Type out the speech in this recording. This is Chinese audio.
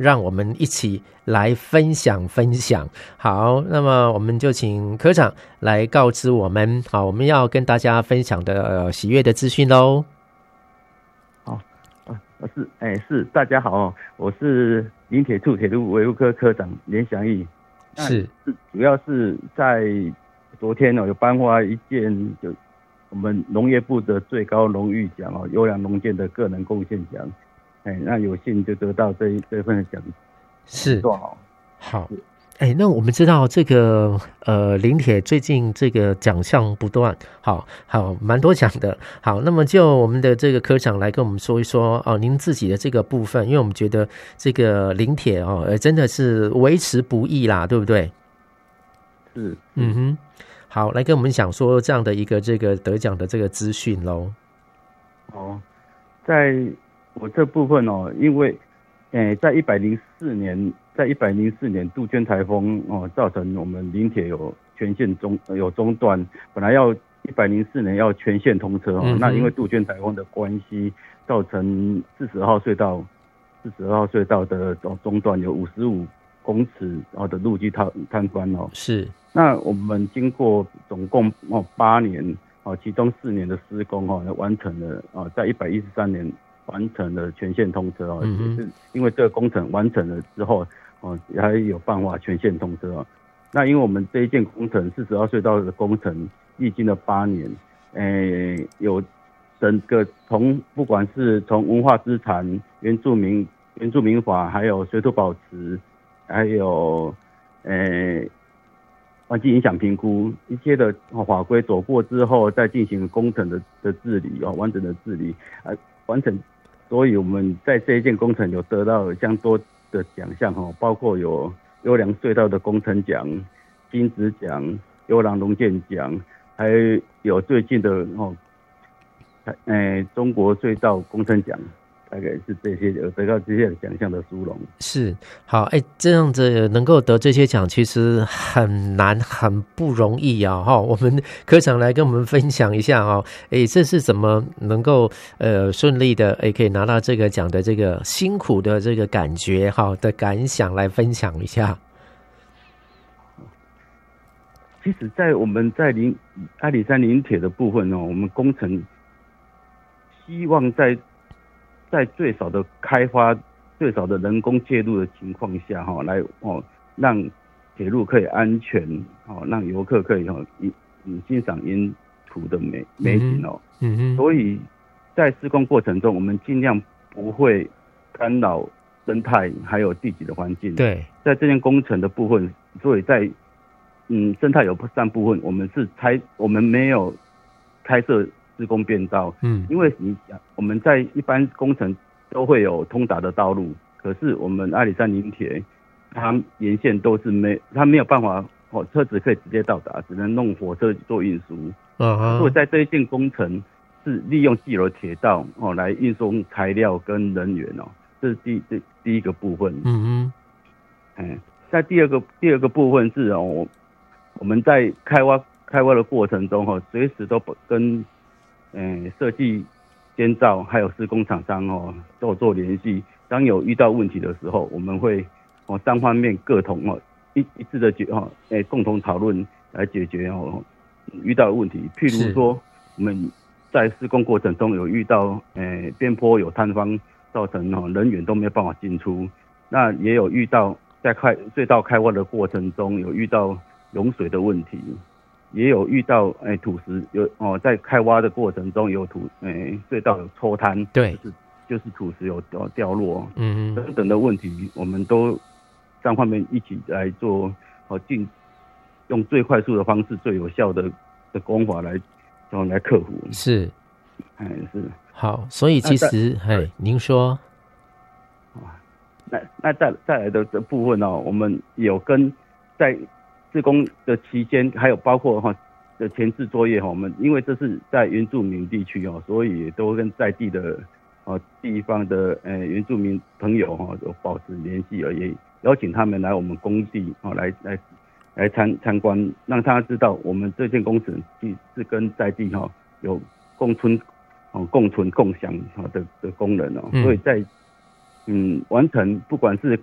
让我们一起来分享。好，那么我们就请科长来告知我们，好，我们要跟大家分享的喜悦的资讯喽。 好，是大家好，我是林铁处铁路维护科科长连祥义。是主要是在昨天有颁发一件就我们农业部的最高荣誉奖优良农建的个人贡献奖。那有幸就得到这份奖。 是好。那我们知道这个林铁最近这个奖项不断，好蛮多奖的。好，那么就我们的这个科长来跟我们说一说您自己的这个部分，因为我们觉得这个林铁真的是维持不易啦，对不对？ 是， 好，来跟我们讲说这样的一个这个得奖的这个资讯喽。 在我这部分因为在104年杜鹃台风造成我们林铁有全线有中断，本来要104年要全线通车那因为杜鹃台风的关系，造成42号隧道的中断，有55公尺的路基坍方是。 那我们经过总共8年其中4年的施工完成了在113年完成了全线通车就是因为这个工程完成了之后还有办法全线通车那因为我们这一件工程42号隧道的工程历经了8年有整个不管是从文化资产、原住民法，还有水土保持，还有环境影响评估一些的法规走过之后，再进行工程的治理完整的治理完成。所以我们在这一件工程有得到相当多的奖项包括有优良隧道的工程奖、金质奖、优良农建奖，还有最近的中国隧道工程奖。大概是这些有得到这些奖项的殊荣。是好，这样子能够得这些奖，其实很难，很不容易啊！我们科长来跟我们分享一下这是怎么能够顺利的可以拿到这个奖的这个辛苦的这个感觉的感想来分享一下。 其实，在我们在阿里山林铁的部分我们工程希望在最少的开发、最少的人工介入的情况下来让铁路可以安全让游客可以欣赏沿途的美景所以在施工过程中，我们尽量不会干扰生态还有地质的环境。 对， 在这件工程的部分，所以在生态友善部分，我们没有开设施工变道，因为我们在一般工程都会有通达的道路，可是我们阿里山林铁，它沿线都是它没有办法车子可以直接到达，只能弄火车做运输。所以在这一件工程是利用既有的铁道来运送材料跟人员这是第一个部分。在第二个部分是我们在开挖的过程中随时都跟设计、监造还有施工厂商都做联系。当有遇到问题的时候，我们会3方面各同一致的共同讨论来解决遇到的问题。譬如说，我们在施工过程中有遇到边坡有坍方，造成人员都没有办法进出。那也有遇到在隧道开挖的过程中有遇到涌水的问题。也有遇到土石在开挖的过程中有隧道有抽坍， 对， 就是土石有掉落，等等的问题，我们都3方面一起来做用最快速的方式、最有效的工法来克服。 是， 是好，所以其实您说， 那再来的部分我们有跟在施工的期间，还有包括的前置作业我们因为这是在原住民地区所以都跟在地的地方的原住民朋友有保持联系，也邀请他们来我们工地来参观，让他知道我们这件工程是跟在地有共存共享的功能所以在完成不管是